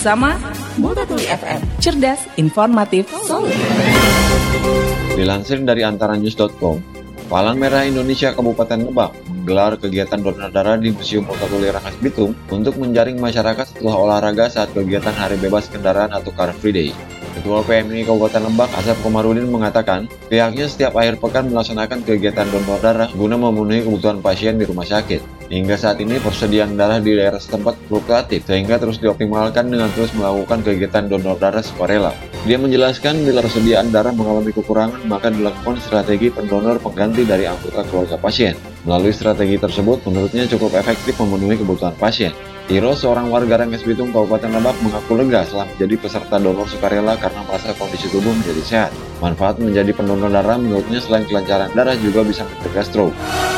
bersama Multatuli FM, cerdas, informatif, solid. Dilansir dari antarannews.com, Palang Merah Indonesia Kabupaten Lebak menggelar kegiatan donor darah di Museum Multatuli Rangas Bitung untuk menjaring masyarakat setelah olahraga saat kegiatan Hari Bebas Kendaraan atau Car Free Day. Ketua PMI Kabupaten Lebak, Asep Komarudin, mengatakan pihaknya setiap akhir pekan melaksanakan kegiatan donor darah guna memenuhi kebutuhan pasien di rumah sakit. Hingga saat ini persediaan darah di daerah setempat fluktuatif sehingga terus dioptimalkan dengan terus melakukan kegiatan donor darah sukarela. Dia menjelaskan bila persediaan darah mengalami kekurangan maka dilakukan strategi pendonor pengganti dari anggota keluarga pasien. Melalui strategi tersebut menurutnya cukup efektif memenuhi kebutuhan pasien. Iro, seorang warga Rangas Bitung, Kabupaten Lebak, mengaku lega setelah menjadi peserta donor sukarela karena merasa kondisi tubuh menjadi sehat. Manfaat menjadi pendonor darah menurutnya selain kelancaran darah juga bisa mencegah stroke.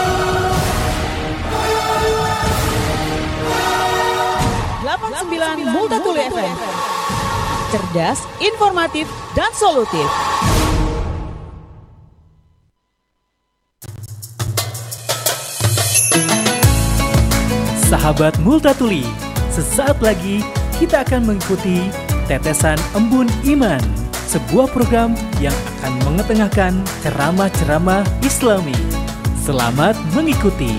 Multatuli FM, cerdas, informatif, dan solutif. Sahabat Multatuli, sesaat lagi kita akan mengikuti Tetesan Embun Iman, sebuah program yang akan mengetengahkan ceramah-ceramah Islami. Selamat mengikuti.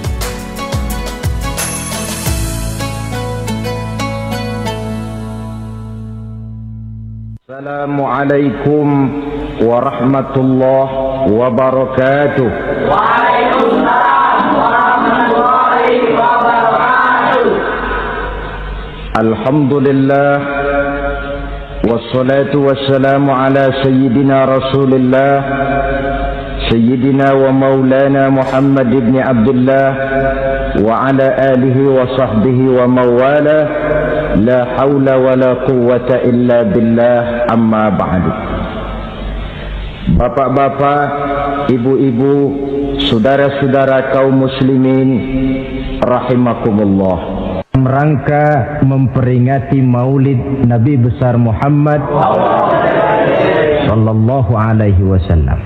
Assalamualaikum warahmatullahi wabarakatuh. Waalaikumsalam warahmatullahi wabarakatuh. Alhamdulillah wassalatu wassalamu ala sayyidina Rasulillah sayyidina wa maulana Muhammad ibn Abdullah wa ala alihi wa sahbihi wa mawala. La haula wa la quwwata illa billah, amma ba'du. Bapak-bapak, ibu-ibu, saudara-saudara kaum muslimin rahimakumullah. Rangka memperingati Maulid Nabi besar Muhammad sallallahu alaihi wasallam.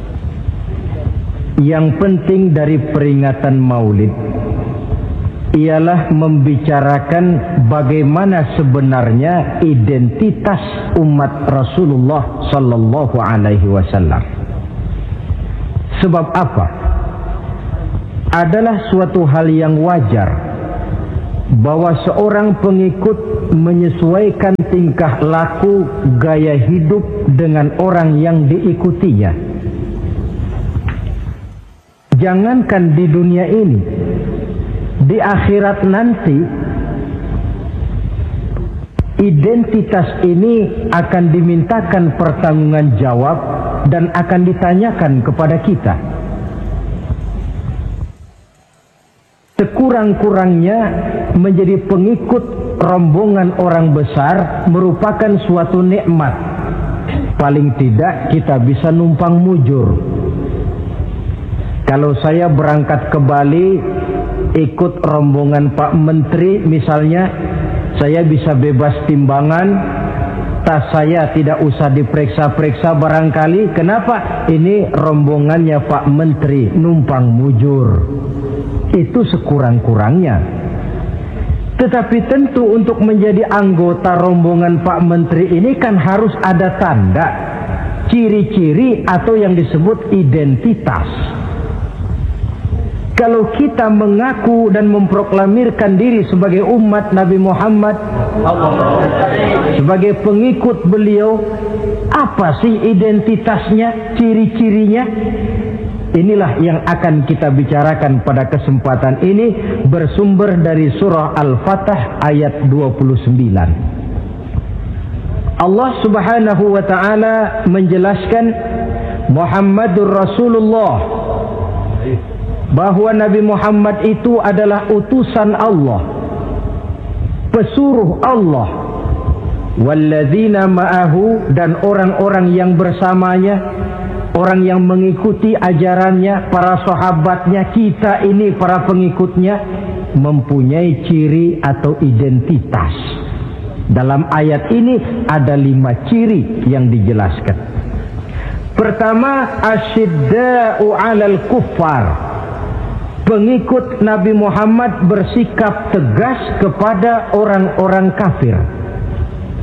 Yang penting dari peringatan Maulid ialah membicarakan bagaimana sebenarnya identitas umat Rasulullah sallallahu alaihi wasallam. Sebab apa? Adalah suatu hal yang wajar bahwa seorang pengikut menyesuaikan tingkah laku, gaya hidup dengan orang yang diikutinya. Jangankan di dunia ini, di akhirat nanti identitas ini akan dimintakan pertanggunggan jawab dan akan ditanyakan kepada kita. Sekurang-kurangnya menjadi pengikut rombongan orang besar merupakan suatu nikmat. Paling tidak kita bisa numpang mujur. Kalau saya berangkat ke Bali ikut rombongan Pak Menteri misalnya, saya bisa bebas timbangan, tas saya tidak usah diperiksa-periksa barangkali. Kenapa? Ini rombongannya Pak Menteri, numpang mujur. Itu sekurang-kurangnya. Tetapi tentu untuk menjadi anggota rombongan Pak Menteri ini kan harus ada tanda, ciri-ciri atau yang disebut identitas. Kalau kita mengaku dan memproklamirkan diri sebagai umat Nabi Muhammad, sebagai pengikut beliau, apa sih identitasnya, ciri-cirinya? Inilah yang akan kita bicarakan pada kesempatan ini, bersumber dari surah Al-Fatah ayat 29. Allah Subhanahu wa ta'ala menjelaskan Muhammadur Rasulullah, bahwa Nabi Muhammad itu adalah utusan Allah, pesuruh Allah. Walladzina ma'ahu, dan orang-orang yang bersamanya, orang yang mengikuti ajarannya, para sahabatnya, kita ini para pengikutnya, mempunyai ciri atau identitas. Dalam ayat ini ada 5 ciri yang dijelaskan. Pertama, asyidda'u 'alal kuffar. Pengikut Nabi Muhammad bersikap tegas kepada orang-orang kafir.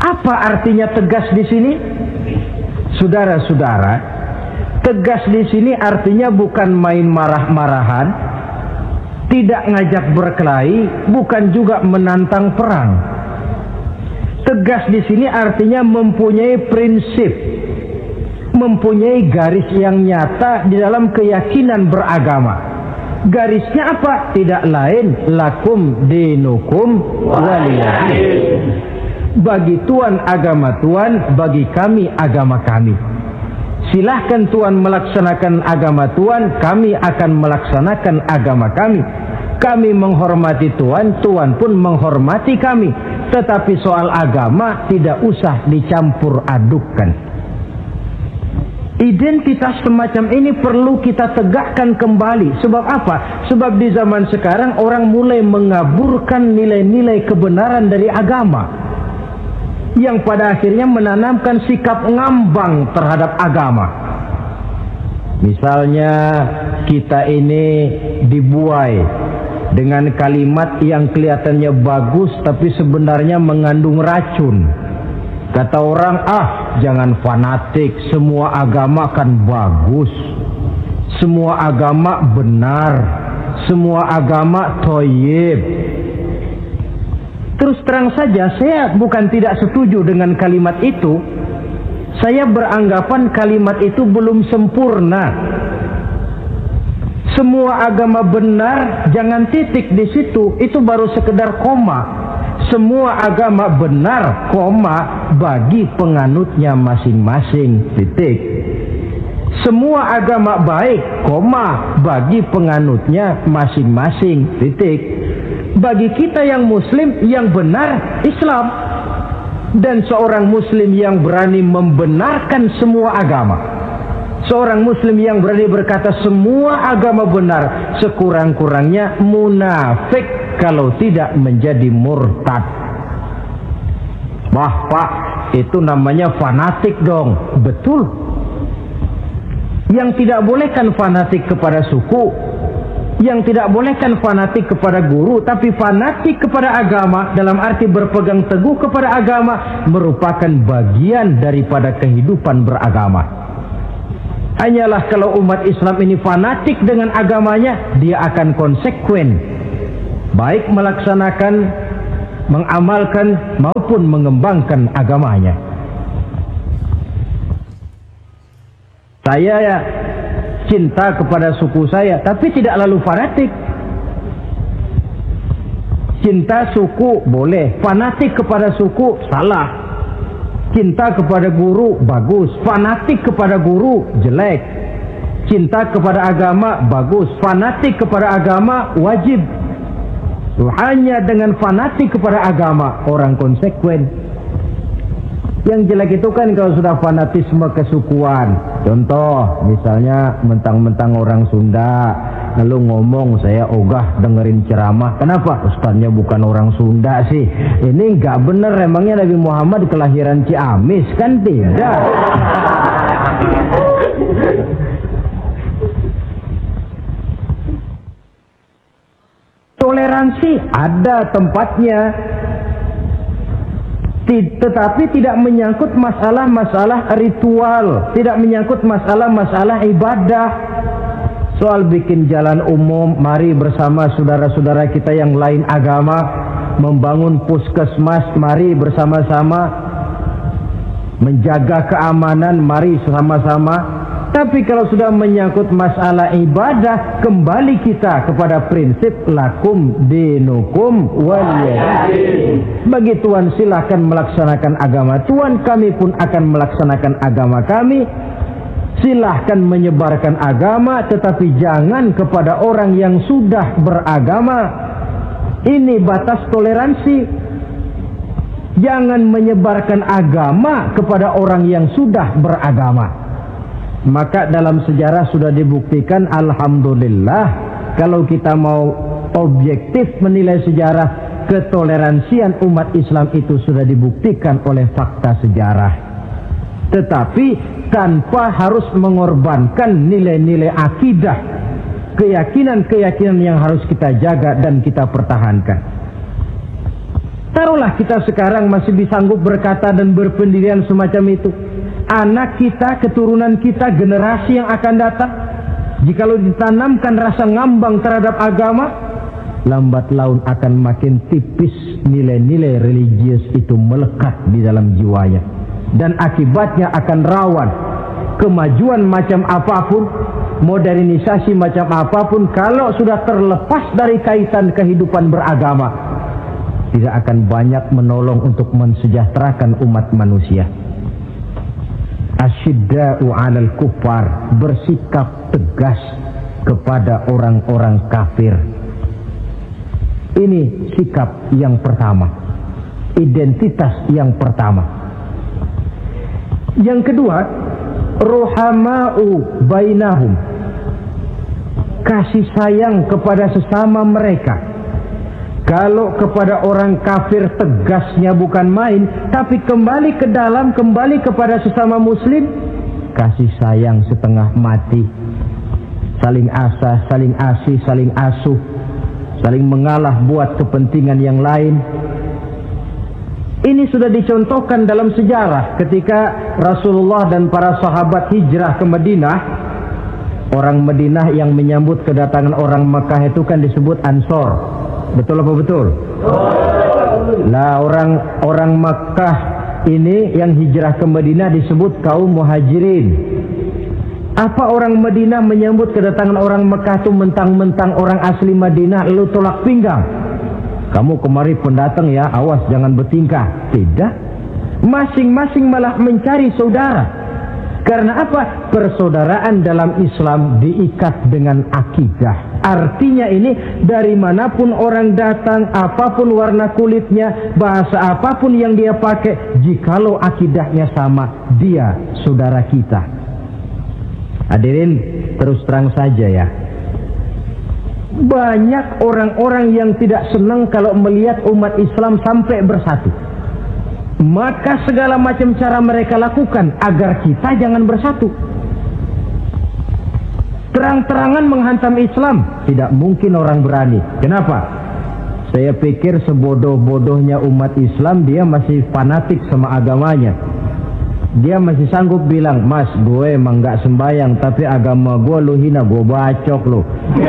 Apa artinya tegas di sini? Saudara-saudara, tegas di sini artinya bukan main marah-marahan, tidak ngajak berkelahi, bukan juga menantang perang. Tegas di sini artinya mempunyai prinsip, mempunyai garis yang nyata di dalam keyakinan beragama. Garisnya apa? Tidak lain, lakum dinukum waliyadin. Bagi Tuhan agama Tuhan, bagi kami agama kami. Silahkan Tuhan melaksanakan agama Tuhan, kami akan melaksanakan agama kami. Kami menghormati Tuhan, Tuhan pun menghormati kami. Tetapi soal agama tidak usah dicampur adukkan. Identitas semacam ini perlu kita tegakkan kembali. Sebab apa? Sebab di zaman sekarang orang mulai mengaburkan nilai-nilai kebenaran dari agama, yang pada akhirnya menanamkan sikap ngambang terhadap agama. Misalnya kita ini dibuai dengan kalimat yang kelihatannya bagus tapi sebenarnya mengandung racun. Kata orang, jangan fanatik, semua agama kan bagus, semua agama benar, semua agama thayyib. Terus terang saja, saya bukan tidak setuju dengan kalimat itu. Saya beranggapan kalimat itu belum sempurna. Semua agama benar, jangan titik di situ, itu baru sekedar koma. Semua agama benar, koma, bagi penganutnya masing-masing, titik. Semua agama baik, koma, bagi penganutnya masing-masing, titik. Bagi kita yang muslim, yang benar, Islam. Dan seorang muslim yang berani membenarkan semua agama, seorang muslim yang berani berkata semua agama benar, sekurang-kurangnya munafik kalau tidak menjadi murtad. Wah Pak, itu namanya fanatik dong. Betul. Yang tidak boleh kan fanatik kepada suku, yang tidak boleh kan fanatik kepada guru, tapi fanatik kepada agama dalam arti berpegang teguh kepada agama merupakan bagian daripada kehidupan beragama. Hanyalah kalau umat Islam ini fanatik dengan agamanya, dia akan konsekuen, baik melaksanakan, mengamalkan maupun mengembangkan agamanya. Saya cinta kepada suku saya, tapi tidak lalu fanatik. Cinta suku boleh, fanatik kepada suku salah. Cinta kepada guru bagus, fanatik kepada guru jelek. Cinta kepada agama bagus, fanatik kepada agama wajib. Hanya dengan fanatik kepada agama orang konsekuen. Yang jelek itu kan kalau sudah fanatisme kesukuan. Contoh, misalnya mentang-mentang orang Sunda, lalu ngomong saya ogah dengerin ceramah. Kenapa? Ustaznya bukan orang Sunda sih. Ini nggak bener, emangnya Nabi Muhammad kelahiran Ciamis? Kan tidak. Toleransi ada tempatnya, tetapi tidak menyangkut masalah-masalah ritual, tidak menyangkut masalah-masalah ibadah. Soal bikin jalan umum, mari bersama saudara-saudara kita yang lain agama membangun puskesmas, mari bersama-sama menjaga keamanan, mari sama-sama. Tapi kalau sudah menyangkut masalah ibadah, kembali kita kepada prinsip lakum dinukum waliyadin. Bagi Tuhan silahkan melaksanakan agama Tuhan, kami pun akan melaksanakan agama kami. Silahkan menyebarkan agama, tetapi jangan kepada orang yang sudah beragama. Ini batas toleransi. Jangan menyebarkan agama kepada orang yang sudah beragama. Maka dalam sejarah sudah dibuktikan, alhamdulillah, kalau kita mau objektif menilai sejarah, ketoleransian umat Islam itu sudah dibuktikan oleh fakta sejarah. Tetapi tanpa harus mengorbankan nilai-nilai akidah, keyakinan-keyakinan yang harus kita jaga dan kita pertahankan. Taruhlah kita sekarang masih disanggup berkata dan berpendirian semacam itu. Anak kita, keturunan kita, generasi yang akan datang, jikalau ditanamkan rasa ngambang terhadap agama, lambat laun akan makin tipis nilai-nilai religius itu melekat di dalam jiwanya. Dan akibatnya akan rawan kemajuan macam apapun, modernisasi macam apapun, kalau sudah terlepas dari kaitan kehidupan beragama, tidak akan banyak menolong untuk mensejahterakan umat manusia. Asyidda'u 'alal kuffar, bersikap tegas kepada orang-orang kafir. Ini sikap yang pertama, identitas yang pertama. Yang kedua, ruhama'u bainahum, kasih sayang kepada sesama mereka. Kalau kepada orang kafir tegasnya bukan main, tapi kembali ke dalam, kembali kepada sesama muslim, kasih sayang setengah mati. Saling asah, saling asih, saling asuh, saling mengalah buat kepentingan yang lain. Ini sudah dicontohkan dalam sejarah ketika Rasulullah dan para sahabat hijrah ke Madinah. Orang Madinah yang menyambut kedatangan orang Makkah itu kan disebut Ansor. Betul apa betul? Nah, orang Makkah ini yang hijrah ke Madinah disebut kaum Muhajirin. Apa orang Madinah menyambut kedatangan orang Makkah itu mentang-mentang orang asli Madinah lalu tolak pinggang? Kamu kemari pendatang ya, awas jangan bertingkah. Tidak. Masing-masing malah mencari saudara. Karena apa? Persaudaraan dalam Islam diikat dengan akidah. Artinya ini dari manapun orang datang, apapun warna kulitnya, bahasa apapun yang dia pakai, jikalau akidahnya sama, dia saudara kita. Hadirin, terus terang saja ya. Banyak orang-orang yang tidak senang kalau melihat umat Islam sampai bersatu. Maka segala macam cara mereka lakukan agar kita jangan bersatu. Terang-terangan menghantam Islam, tidak mungkin orang berani. Kenapa? Saya pikir sebodoh-bodohnya umat Islam, dia masih fanatik sama agamanya. Dia masih sanggup bilang, "Mas, gue emang gak sembayang, tapi agama gue lu hina, gue bacok lu."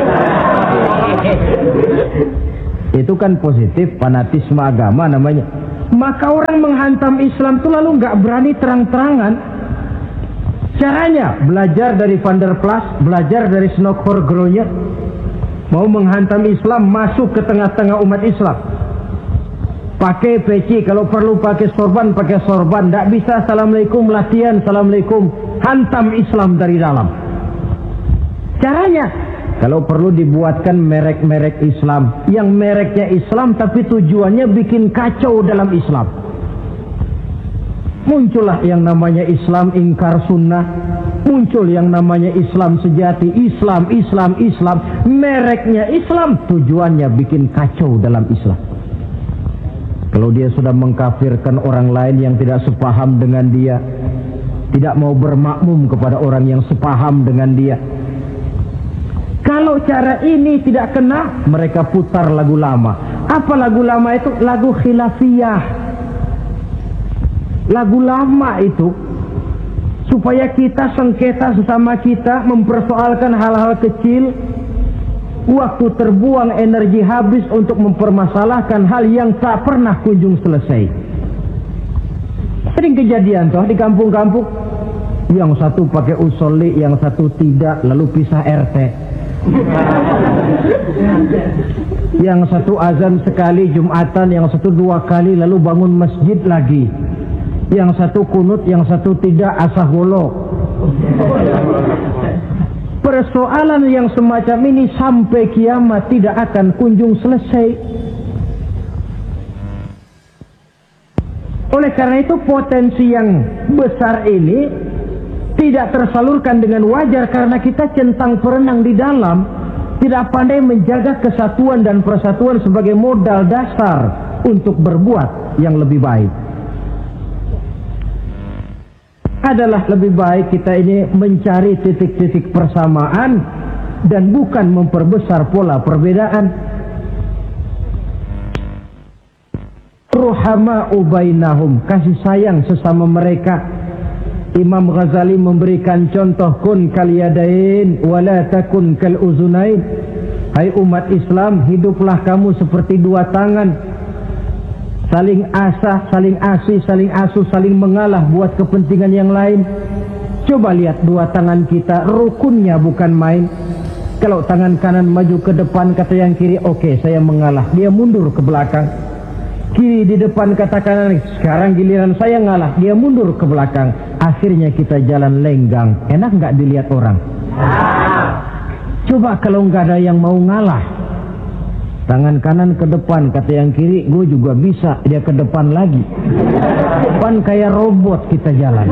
Itu kan positif, fanatisme agama namanya. Maka orang menghantam Islam itu lalu gak berani terang-terangan. Caranya belajar dari Van der Plas, belajar dari Snokor-Gronya. Mau menghantam Islam, masuk ke tengah-tengah umat Islam. Pakai peci, kalau perlu pakai sorban, pakai sorban. Tidak bisa assalamualaikum, latihan assalamualaikum. Hantam Islam dari dalam. Caranya, kalau perlu dibuatkan merek-merek Islam. Yang mereknya Islam tapi tujuannya bikin kacau dalam Islam. Muncullah yang namanya Islam ingkar sunnah. Muncul yang namanya Islam sejati. Islam. Mereknya Islam, tujuannya bikin kacau dalam Islam. Kalau dia sudah mengkafirkan orang lain yang tidak sepaham dengan dia, tidak mau bermakmum kepada orang yang sepaham dengan dia. Kalau cara ini tidak kena, mereka putar lagu lama. Apa lagu lama itu? Lagu khilafiyah. Lagu lama itu supaya kita sengketa sesama kita, mempersoalkan hal-hal kecil. Waktu terbuang, energi habis untuk mempermasalahkan hal yang tak pernah kunjung selesai. Sering kejadian toh di kampung-kampung. Yang satu pakai usolli, yang satu tidak, lalu pisah RT. Yang satu azan sekali Jumatan, yang satu 2 kali, lalu bangun masjid lagi. Yang satu kunut, yang satu tidak, asaholo. Persoalan yang semacam ini sampai kiamat tidak akan kunjung selesai. Oleh karena itu potensi yang besar ini tidak tersalurkan dengan wajar karena kita centang perenang di dalam, tidak pandai menjaga kesatuan dan persatuan sebagai modal dasar untuk berbuat yang lebih baik. Adalah lebih baik kita ini mencari titik-titik persamaan dan bukan memperbesar pola perbedaan. Ruhama'u bainahum, kasih sayang sesama mereka. Imam Ghazali memberikan contoh, kun kal yadain wala takun kal uzunain. Hai umat Islam, hiduplah kamu seperti dua tangan, saling asah, saling asih, saling asuh, saling mengalah buat kepentingan yang lain. Coba lihat dua tangan kita, rukunnya bukan main. Kalau tangan kanan maju ke depan, kata yang kiri, oke, saya mengalah, dia mundur ke belakang. Kiri di depan, kata kanan, sekarang giliran saya ngalah, dia mundur ke belakang. Akhirnya kita jalan lenggang. Enak nggak dilihat orang? Coba kalau nggak ada yang mau ngalah, tangan kanan ke depan, kata yang kiri, gue juga bisa, dia ke depan lagi. Depan kayak robot kita jalan.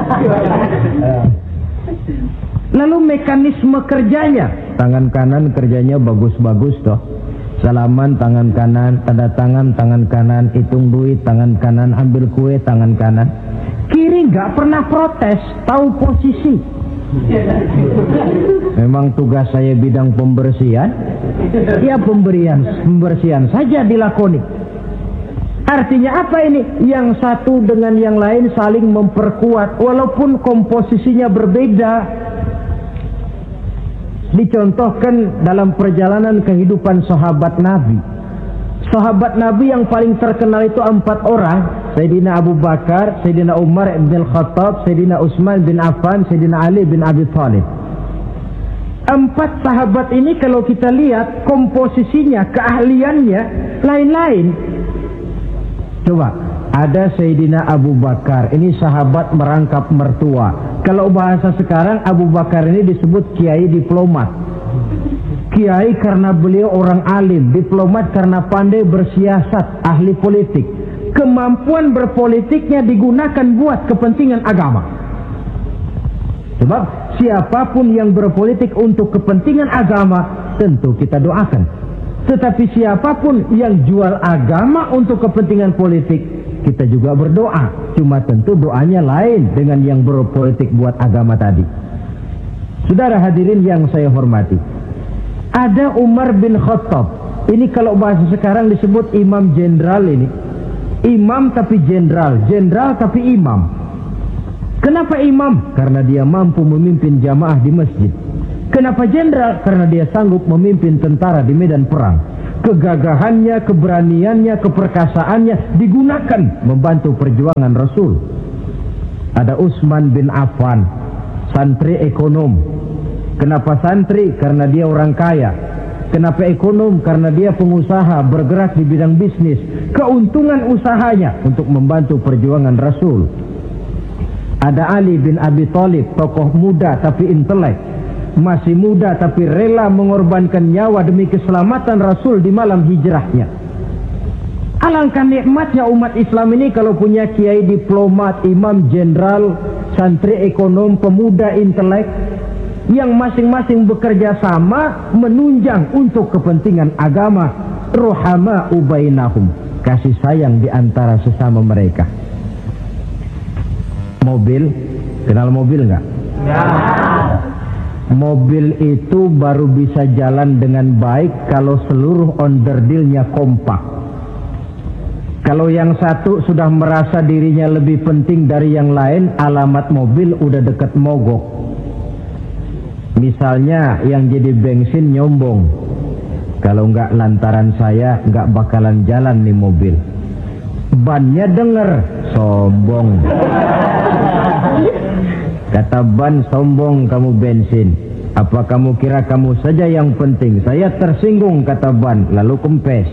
Lalu mekanisme kerjanya, tangan kanan kerjanya bagus-bagus toh. Salaman tangan kanan, tanda tangan tangan kanan, hitung duit tangan kanan, ambil kue tangan kanan. Kiri nggak pernah protes, tahu posisi. Memang tugas saya bidang pembersihan, ya pembersihan saja dilakoni. Artinya apa ini? Yang satu dengan yang lain saling memperkuat walaupun komposisinya berbeda. Dicontohkan dalam perjalanan kehidupan sahabat Nabi. Sahabat Nabi yang paling terkenal itu 4 orang. Sayyidina Abu Bakar, Sayyidina Umar bin Khattab, Sayyidina Utsman bin Affan, Sayyidina Ali bin Abi Thalib. 4 sahabat ini kalau kita lihat komposisinya, keahliannya lain-lain. Coba, ada Sayyidina Abu Bakar, ini sahabat merangkap mertua. Kalau bahasa sekarang, Abu Bakar ini disebut kiai diplomat. Kiai karena beliau orang alim, diplomat karena pandai bersiasat, ahli politik. Kemampuan berpolitiknya digunakan buat kepentingan agama. Sebab siapapun yang berpolitik untuk kepentingan agama, tentu kita doakan. Tetapi siapapun yang jual agama untuk kepentingan politik, kita juga berdoa. Cuma tentu doanya lain dengan yang berpolitik buat agama tadi. Saudara hadirin yang saya hormati, ada Umar bin Khattab. Ini kalau bahasa sekarang disebut imam jenderal ini. Imam tapi jenderal, jenderal tapi imam. Kenapa imam? Karena dia mampu memimpin jamaah di masjid. Kenapa jenderal? Karena dia sanggup memimpin tentara di medan perang. Kegagahannya, keberaniannya, keperkasaannya digunakan membantu perjuangan Rasul. Ada Utsman bin Affan, santri ekonom. Kenapa santri? Karena dia orang kaya. Kenapa ekonom? Karena dia pengusaha bergerak di bidang bisnis. Keuntungan usahanya untuk membantu perjuangan Rasul. Ada Ali bin Abi Thalib, tokoh muda tapi intelek. Masih muda tapi rela mengorbankan nyawa demi keselamatan Rasul di malam hijrahnya. Alangkah nikmatnya umat Islam ini kalau punya kiai diplomat, imam jenderal, santri ekonom, pemuda intelek yang masing-masing bekerja sama menunjang untuk kepentingan agama. Ruhama'u bainahum, kasih sayang di antara sesama mereka. Mobil, kenal mobil nggak? Ya. Mobil itu baru bisa jalan dengan baik kalau seluruh onderdilnya kompak. Kalau yang satu sudah merasa dirinya lebih penting dari yang lain, alamat mobil udah dekat mogok. Misalnya yang jadi bensin nyombong, kalau nggak lantaran saya nggak bakalan jalan nih mobil. Bannya denger, sombong. Kata ban, sombong kamu bensin. Apa kamu kira kamu saja yang penting? Saya tersinggung, kata ban, lalu kempes.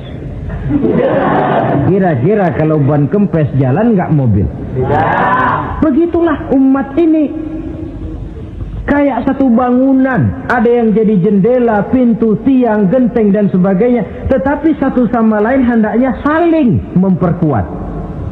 Kira-kira kalau ban kempes jalan nggak mobil? Begitulah umat ini. Kayak satu bangunan, ada yang jadi jendela, pintu, tiang, genteng dan sebagainya. Tetapi satu sama lain hendaknya saling memperkuat.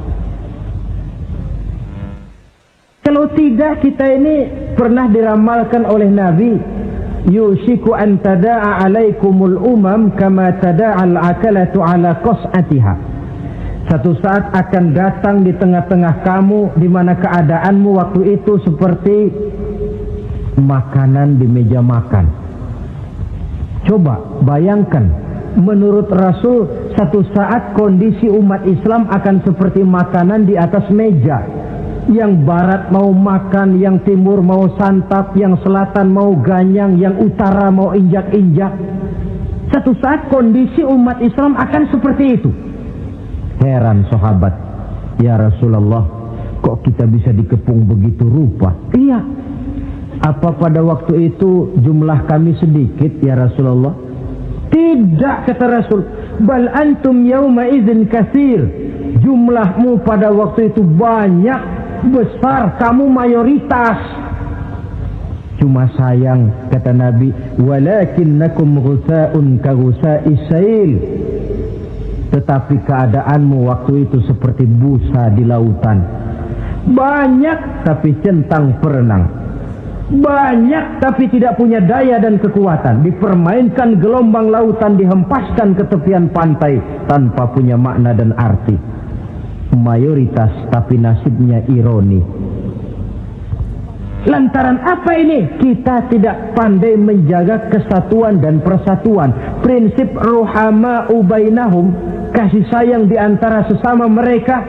Kalau tidak, kita ini pernah diramalkan oleh Nabi, yushiku an tada'a alaikumul umam kama tada'al akalatu ala qas'atiha. Satu saat akan datang di tengah-tengah kamu di mana keadaanmu waktu itu seperti makanan di meja makan. Coba bayangkan, menurut Rasul Satu saat kondisi umat Islam akan seperti makanan di atas meja. Yang barat mau makan, yang timur mau santap, yang selatan mau ganyang, yang utara mau injak-injak. Satu saat kondisi umat Islam akan seperti itu. Heran sahabat, ya Rasulullah, kok kita bisa dikepung begitu rupa? Iya. Apa pada waktu itu jumlah kami sedikit ya Rasulullah? Tidak, kata Rasul. Bal antum yawma idzin katsir. Jumlahmu pada waktu itu banyak, besar, kamu mayoritas. Cuma sayang, kata Nabi, walakinnakum ghusaa'un ka ghusaa'is sail. Tetapi keadaanmu waktu itu seperti busa di lautan. Banyak tapi centang perenang. Banyak tapi tidak punya daya dan kekuatan. Dipermainkan gelombang lautan, dihempaskan ke tepian pantai tanpa punya makna dan arti. Mayoritas tapi nasibnya ironi. Lantaran apa ini? Kita tidak pandai menjaga kesatuan dan persatuan. Prinsip ruhama'u bainahum, kasih sayang di antara sesama mereka,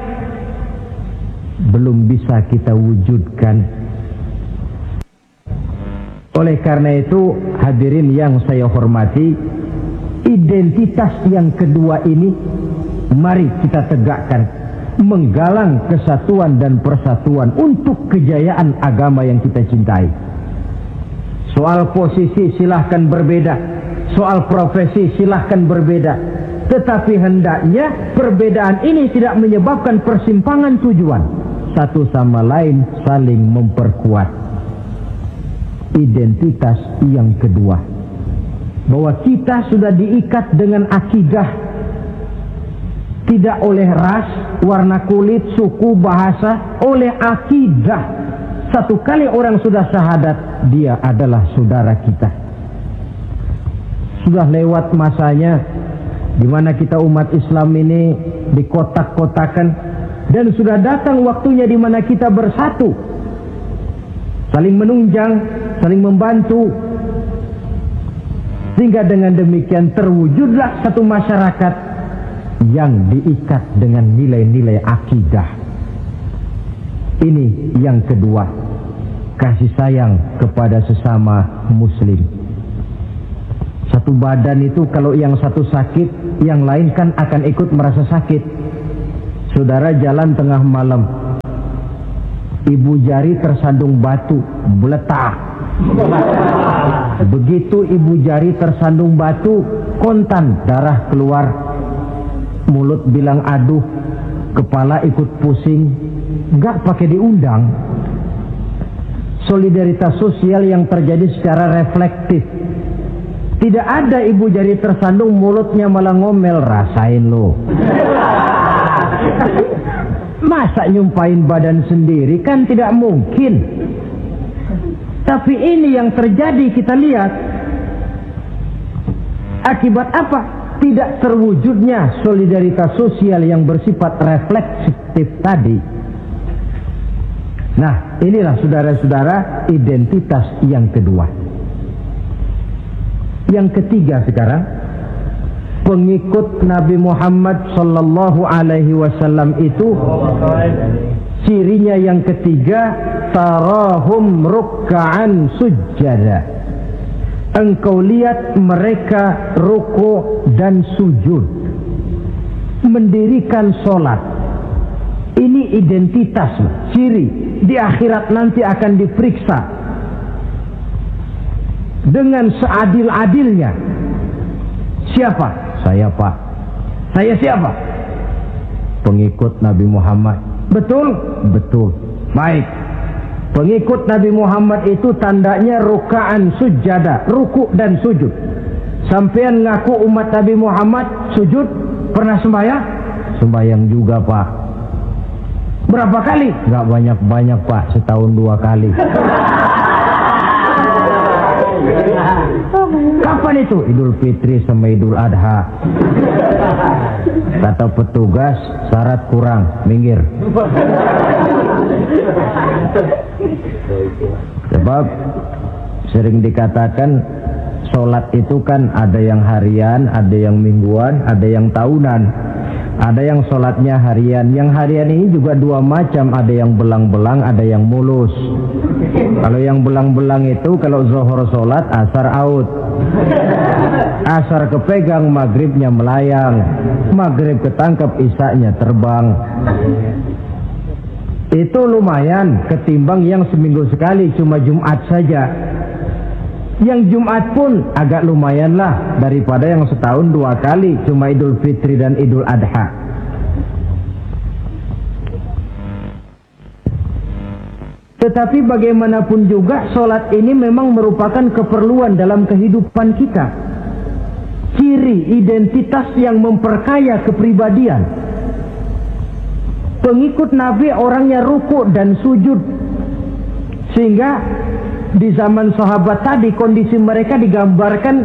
belum bisa kita wujudkan. Oleh karena itu, hadirin yang saya hormati, identitas yang kedua ini mari kita tegakkan, menggalang kesatuan dan persatuan untuk kejayaan agama yang kita cintai. Soal posisi silahkan berbeda, soal profesi silahkan berbeda, tetapi hendaknya perbedaan ini tidak menyebabkan persimpangan tujuan. Satu sama lain saling memperkuat. Identitas yang kedua, bahwa kita sudah diikat dengan akidah, tidak oleh ras, warna kulit, suku, bahasa, oleh akidah. Satu kali orang sudah syahadat, dia adalah saudara kita. Sudah lewat masanya di mana kita umat Islam ini dikotak-kotakan, dan sudah datang waktunya di mana kita bersatu, saling menunjang, saling membantu, sehingga dengan demikian terwujudlah satu masyarakat yang diikat dengan nilai-nilai akidah. Ini yang kedua, kasih sayang kepada sesama muslim. Satu badan itu kalau yang satu sakit, yang lain kan akan ikut merasa sakit. Saudara jalan tengah malam, ibu jari tersandung batu, beletak. Begitu ibu jari tersandung batu, kontan, darah keluar. Mulut bilang aduh, kepala ikut pusing, nggak pakai diundang. Solidaritas sosial yang terjadi secara reflektif. Tidak ada ibu jari tersandung mulutnya malah ngomel, rasain lo. Masa nyumpain badan sendiri, kan tidak mungkin. Tapi ini yang terjadi, kita lihat. Akibat apa? Tidak terwujudnya solidaritas sosial yang bersifat refleksif tadi. Nah, inilah saudara-saudara identitas yang kedua. Yang ketiga sekarang, pengikut Nabi Muhammad sallallahu alaihi wasallam itu cirinya yang ketiga, tarahum ruk'an sujjada. Engkau lihat mereka ruku dan sujud, mendirikan sholat. Ini identitas, ciri. Di akhirat nanti akan diperiksa dengan seadil-adilnya. Siapa? Saya, Pak. Saya siapa? Pengikut Nabi Muhammad. Betul? Betul. Baik. Pengikut Nabi Muhammad itu tandanya ruka'an sujada, ruku dan sujud. Sampean ngaku umat Nabi Muhammad, sujud, pernah sembahyang? Sembahyang juga, Pak. Berapa kali? Gak banyak-banyak, Pak, setahun 2 kali. Kapan itu? Idul Fitri sama Idul Adha. Kata petugas, syarat kurang, minggir. Sebab sering dikatakan sholat itu kan ada yang harian, ada yang mingguan, ada yang tahunan. Ada yang sholatnya harian. Yang harian ini juga dua macam. Ada yang belang-belang, ada yang mulus. Kalau yang belang-belang itu kalau zuhur sholat, asar out. Asar kepegang, maghribnya melayang. Maghrib ketangkep, isya-nya terbang. Itu lumayan ketimbang yang seminggu sekali cuma Jumat saja. Yang Jumat pun agak lumayan lah daripada yang setahun 2 kali cuma Idul Fitri dan Idul Adha. Tetapi bagaimanapun juga sholat ini memang merupakan keperluan dalam kehidupan kita. Ciri identitas yang memperkaya kepribadian. Pengikut Nabi orangnya ruku dan sujud. Sehingga di zaman sahabat tadi kondisi mereka digambarkan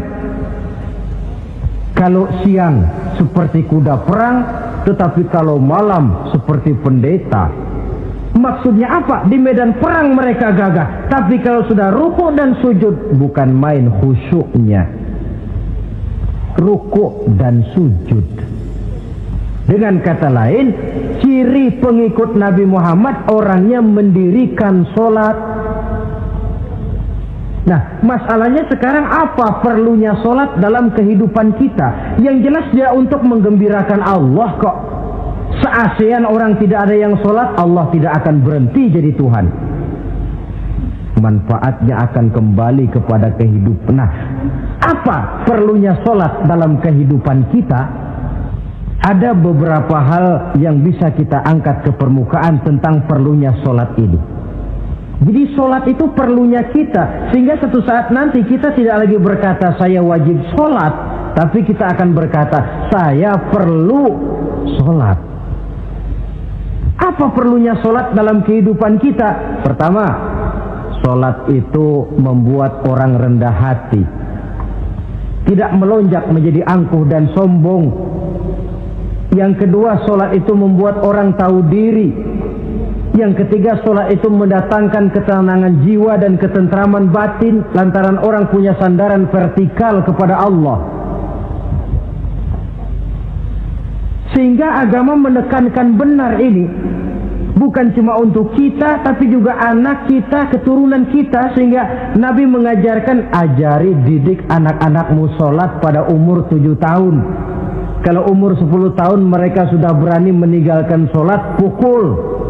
kalau siang seperti kuda perang, tetapi kalau malam seperti pendeta. Maksudnya apa? Di medan perang mereka gagah, tapi kalau sudah ruku dan sujud bukan main khusyuknya. Ruku dan sujud. Dengan kata lain, ciri pengikut Nabi Muhammad orangnya mendirikan sholat. Nah, masalahnya sekarang apa perlunya sholat dalam kehidupan kita? Yang jelas dia untuk menggembirakan Allah kok. Se-ASEAN orang tidak ada yang sholat, Allah tidak akan berhenti jadi Tuhan. Manfaatnya akan kembali kepada kehidupan. Nah, apa perlunya sholat dalam kehidupan kita? Ada beberapa hal yang bisa kita angkat ke permukaan tentang perlunya sholat ini. Jadi sholat itu perlunya kita. Sehingga satu saat nanti kita tidak lagi berkata saya wajib sholat. Tapi kita akan berkata saya perlu sholat. Apa perlunya sholat dalam kehidupan kita? Pertama, sholat itu membuat orang rendah hati. Tidak melonjak menjadi angkuh dan sombong. Yang kedua, sholat itu membuat orang tahu diri. Yang ketiga, sholat itu mendatangkan ketenangan jiwa dan ketentraman batin lantaran orang punya sandaran vertikal kepada Allah. Sehingga agama menekankan benar ini bukan cuma untuk kita, tapi juga anak kita, keturunan kita. Sehingga Nabi mengajarkan, ajari didik anak-anakmu sholat pada umur 7 tahun. Kalau umur 10 tahun mereka sudah berani meninggalkan sholat, pukul.